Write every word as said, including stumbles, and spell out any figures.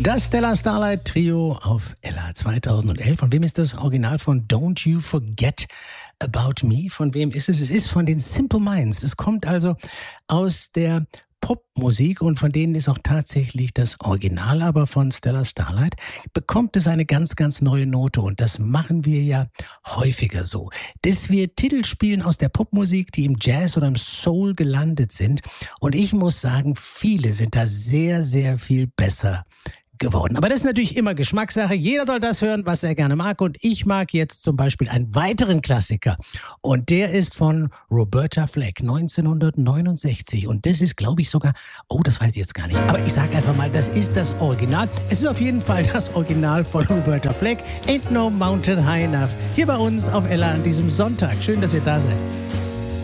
Das Stella Starlight Trio auf L A zweitausendelf. Von wem ist das Original von Don't You Forget About Me? Von wem ist es? Es ist von den Simple Minds. Es kommt also aus der Popmusik und von denen ist auch tatsächlich das Original, aber von Stella Starlight bekommt es eine ganz, ganz neue Note und das machen wir ja häufiger so, dass wir Titel spielen aus der Popmusik, die im Jazz oder im Soul gelandet sind und ich muss sagen, viele sind da sehr, sehr viel besser geworden. Aber das ist natürlich immer Geschmackssache. Jeder soll das hören, was er gerne mag. Und ich mag jetzt zum Beispiel einen weiteren Klassiker. Und der ist von Roberta Flack, neunzehnhundertneunundsechzig. Und das ist, glaube ich, sogar, oh, das weiß ich jetzt gar nicht. Aber ich sage einfach mal, das ist das Original. Es ist auf jeden Fall das Original von Roberta Flack. Ain't no mountain high enough. Hier bei uns auf Ella an diesem Sonntag. Schön, dass ihr da seid.